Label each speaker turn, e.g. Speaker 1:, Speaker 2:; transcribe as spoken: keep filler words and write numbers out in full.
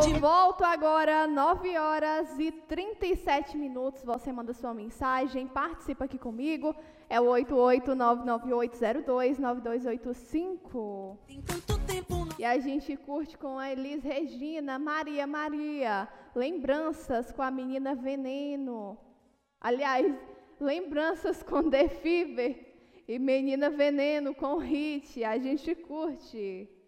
Speaker 1: Volto agora, nove horas e trinta e sete minutos. Você manda sua mensagem, participa aqui comigo. É o oito oito nove nove oito zero dois nove dois oito cinco. E a gente curte com a Elis Regina, Maria Maria. Lembranças com a menina Veneno. Aliás, lembranças com The Fever e Menina Veneno com Hit. A gente curte.